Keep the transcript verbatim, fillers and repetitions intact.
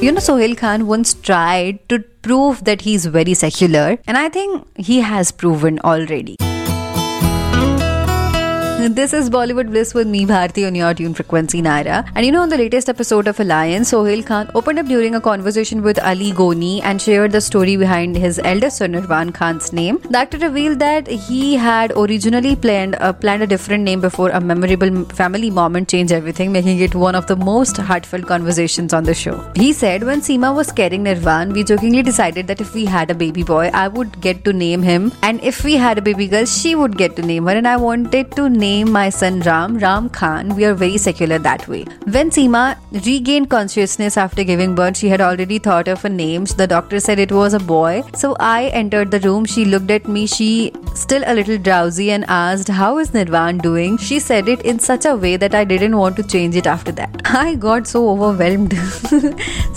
You know, Sohail Khan once tried to prove that he's very secular, and I think he has proven already. This is Bollywood Bliss with me, Bharti, on your tune frequency, Naira. And you know, on the latest episode of Alliance, Sohail Khan opened up during a conversation with Ali Goni and shared the story behind his eldest son Irfan Khan's name. The actor revealed that he had originally planned, uh, planned a different name before a memorable family moment changed everything, making it one of the most heartfelt conversations on the show. He said, when Seema was carrying Nirvan, we jokingly decided that if we had a baby boy, I would get to name him, and if we had a baby girl, she would get to name her, and I wanted to name my son Ram, Ram Khan. We are very secular that way. When Seema regained consciousness after giving birth, she had already thought of a name. The doctor said it was a boy. So I entered the room. She looked at me. She still a little drowsy and asked, how is Nirvan doing? She said it in such a way that I didn't want to change it after that. I got so overwhelmed.